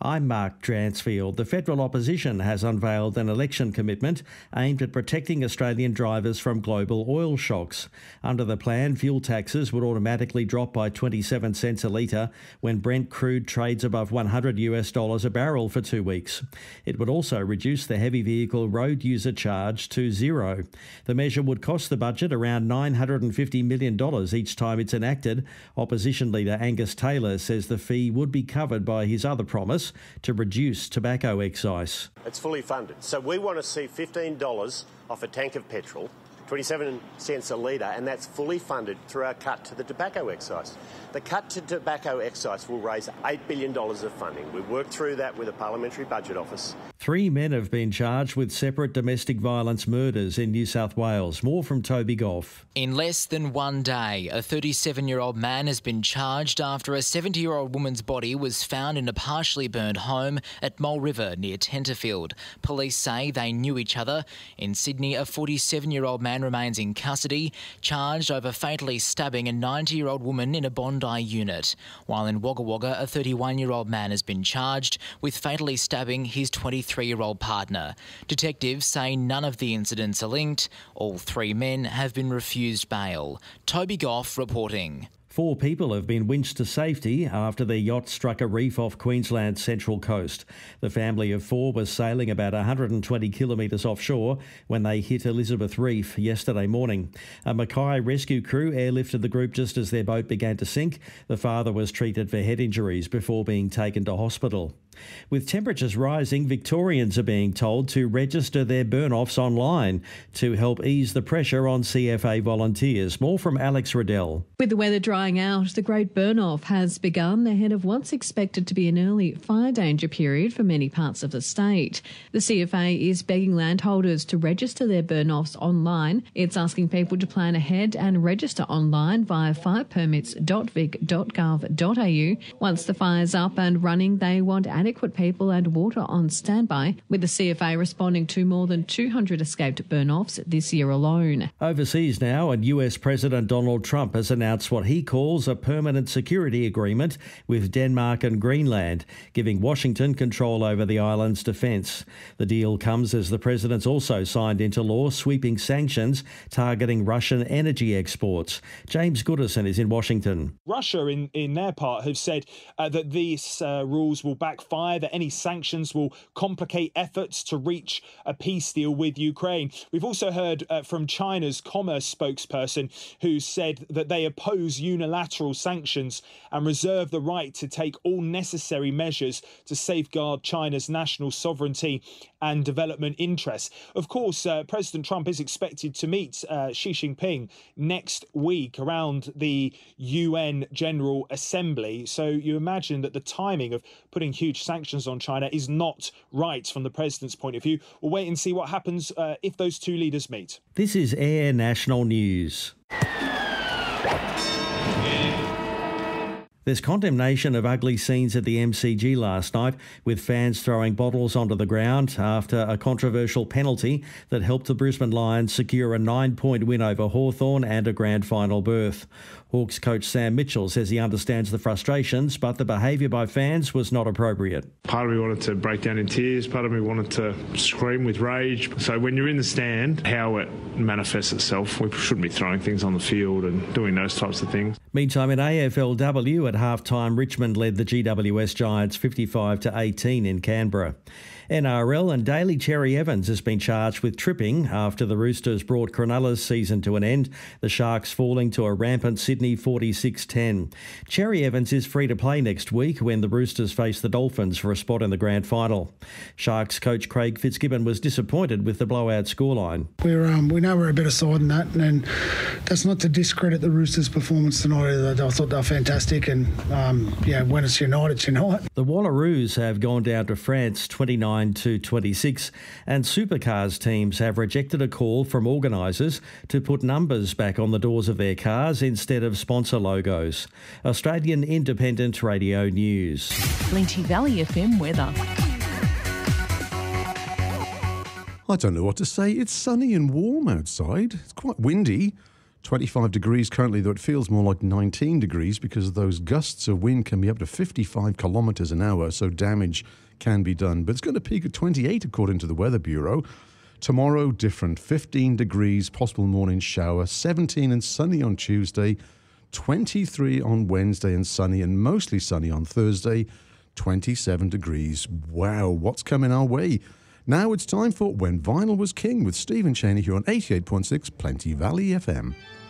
I'm Mark Dransfield. The federal opposition has unveiled an election commitment aimed at protecting Australian drivers from global oil shocks. Under the plan, fuel taxes would automatically drop by 27 cents a litre when Brent crude trades above $100 a barrel for 2 weeks. It would also reduce the heavy vehicle road user charge to zero. The measure would cost the budget around $950 million each time it's enacted. Opposition leader Angus Taylor says the fee would be covered by his other promise to reduce tobacco excise. It's fully funded. So we want to see $15 off a tank of petrol, 27 cents a litre, and that's fully funded through our cut to the tobacco excise. The cut to tobacco excise will raise $8 billion of funding. We've worked through that with the Parliamentary Budget Office. 3 men have been charged with separate domestic violence murders in New South Wales. More from Toby Goff. In less than 1 day, a 37-year-old man has been charged after a 70-year-old woman's body was found in a partially burned home at Mole River near Tenterfield. Police say they knew each other. In Sydney, a 47-year-old man remains in custody, charged over fatally stabbing a 90-year-old woman in a Bondi unit. While in Wagga Wagga, a 31-year-old man has been charged with fatally stabbing his 23-year-old partner. Detectives say none of the incidents are linked. All 3 men have been refused bail. Toby Goff reporting. 4 people have been winched to safety after their yacht struck a reef off Queensland's central coast. The family of 4 was sailing about 120 kilometres offshore when they hit Elizabeth Reef yesterday morning. A Mackay rescue crew airlifted the group just as their boat began to sink. The father was treated for head injuries before being taken to hospital. With temperatures rising, Victorians are being told to register their burn-offs online to help ease the pressure on CFA volunteers. More from Alex Riddell. With the weather drying out, the Great Burn-Off has begun ahead of what's expected to be an early fire danger period for many parts of the state. The CFA is begging landholders to register their burn-offs online. It's asking people to plan ahead and register online via firepermits.vic.gov.au. Once the fire's up and running, they want adequate people and water on standby, with the CFA responding to more than 200 escaped burn-offs this year alone. Overseas now, and US President Donald Trump has announced what he calls a permanent security agreement with Denmark and Greenland, giving Washington control over the island's defence. The deal comes as the president's also signed into law sweeping sanctions targeting Russian energy exports. James Goodison is in Washington. Russia, in their part, have said that these rules will backfire, that any sanctions will complicate efforts to reach a peace deal with Ukraine. We've also heard from China's commerce spokesperson who said that they oppose unilateral sanctions and reserve the right to take all necessary measures to safeguard China's national sovereignty and development interests. Of course, President Trump is expected to meet Xi Jinping next week around the UN General Assembly. So you imagine that the timing of putting huge sanctions on China is not right from the president's point of view. We'll wait and see what happens if those 2 leaders meet. This is Air National News. There's condemnation of ugly scenes at the MCG last night, with fans throwing bottles onto the ground after a controversial penalty that helped the Brisbane Lions secure a 9-point win over Hawthorn and a grand final berth. Hawks coach Sam Mitchell says he understands the frustrations, but the behaviour by fans was not appropriate. Part of me wanted to break down in tears, part of me wanted to scream with rage. So when you're in the stand, how it manifests itself, we shouldn't be throwing things on the field and doing those types of things. Meantime, in AFLW, at half-time, Richmond led the GWS Giants 55-18 in Canberra. NRL, and Daly Cherry Evans has been charged with tripping after the Roosters brought Cronulla's season to an end, the Sharks falling to a rampant Sydney 46-10. Cherry Evans is free to play next week when the Roosters face the Dolphins for a spot in the grand final. Sharks coach Craig Fitzgibbon was disappointed with the blowout scoreline. We know we're a better side than that, and that's not to discredit the Roosters' performance tonight either. I thought they were fantastic, and when it's United, it's United. The Wallaroos have gone down to France 29-26, and supercars teams have rejected a call from organisers to put numbers back on the doors of their cars instead of sponsor logos. Australian Independent Radio News. Plenty Valley FM weather. I don't know what to say. It's sunny and warm outside. It's quite windy. 25 degrees currently, though it feels more like 19 degrees because those gusts of wind can be up to 55 kilometres an hour, so damage can be done. But it's going to peak at 28 according to the Weather Bureau. Tomorrow, different. 15 degrees, possible morning shower. 17 and sunny on Tuesday. 23 on Wednesday and sunny, and mostly sunny on Thursday. 27 degrees. Wow, what's coming our way? Now it's time for When Vinyl Was King with Stephen Cheney here on 88.6 Plenty Valley FM.